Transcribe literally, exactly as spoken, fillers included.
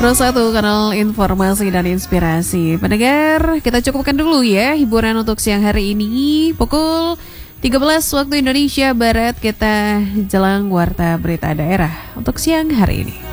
satu kanal informasi dan inspirasi. Pendengar, kita cukupkan dulu ya hiburan untuk siang hari ini. Pukul tiga belas waktu Indonesia Barat kita jelang warta berita daerah untuk siang hari ini.